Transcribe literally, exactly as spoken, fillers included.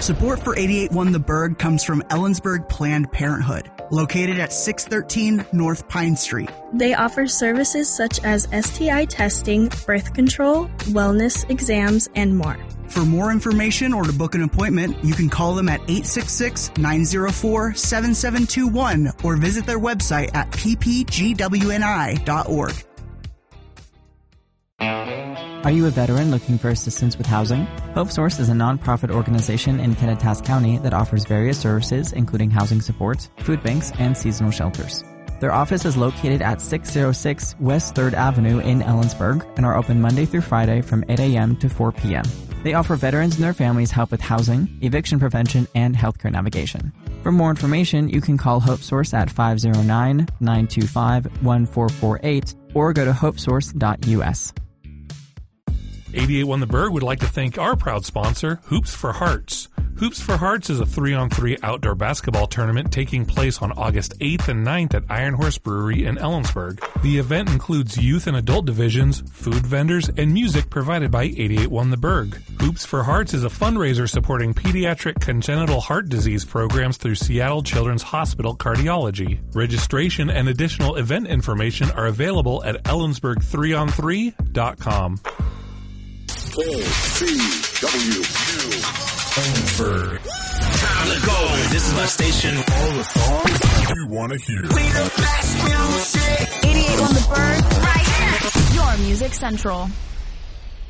Support for eighty-eight point one The Berg comes from Ellensburg Planned Parenthood, located at six thirteen North Pine Street. They offer services such as S T I testing, birth control, wellness exams, and more. For more information or to book an appointment, you can call them at eight six six, nine zero four, seven seven two one or visit their website at p p g w n i dot org. Are you a veteran looking for assistance with housing? Hope Source is a nonprofit organization in Kittitas County that offers various services including housing supports, food banks, and seasonal shelters. Their office is located at six oh six West third Avenue in Ellensburg and are open Monday through Friday from eight a.m. to four p.m. They offer veterans and their families help with housing, eviction prevention, and healthcare navigation. For more information, you can call Hope Source at five oh nine, nine two five, one four four eight or go to hope source dot u s. eighty-eight point one The Berg would like to thank our proud sponsor, Hoops for Hearts. Hoops for Hearts is a three on three outdoor basketball tournament taking place on August eighth and ninth at Iron Horse Brewery in Ellensburg. The event includes youth and adult divisions, food vendors, and music provided by eighty-eight point one The Berg. Hoops for Hearts is a fundraiser supporting pediatric congenital heart disease programs through Seattle Children's Hospital Cardiology. Registration and additional event information are available at ellensburg three on three dot com. K C W Ellensburg. Time to go. This is my station. All the songs you want to hear. We the best music. eighty-eight point one The Berg, right here. Your Music Central.